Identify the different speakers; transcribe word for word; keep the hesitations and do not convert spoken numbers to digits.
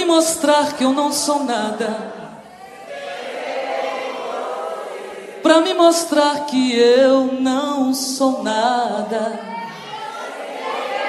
Speaker 1: me mostrar que eu não sou nada, pra me mostrar que eu não sou nada.